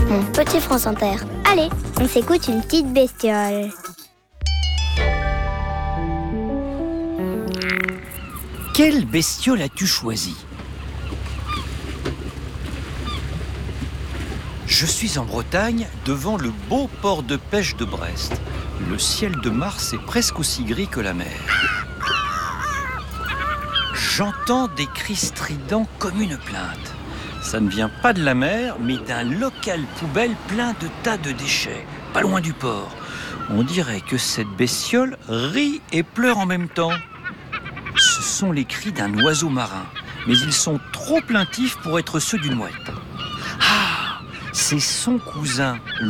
Mon petit France Inter. Allez, on s'écoute une petite bestiole. Quelle bestiole as-tu choisi ? Je suis en Bretagne, devant le beau port de pêche de Brest. Le ciel de Mars est presque aussi gris que la mer. J'entends des cris stridents comme une plainte. Ça ne vient pas de la mer, mais d'un local poubelle plein de tas de déchets, pas loin du port. On dirait que cette bestiole rit et pleure en même temps. Ce sont les cris d'un oiseau marin, mais ils sont trop plaintifs pour être ceux d'une mouette. Ah, c'est son cousin,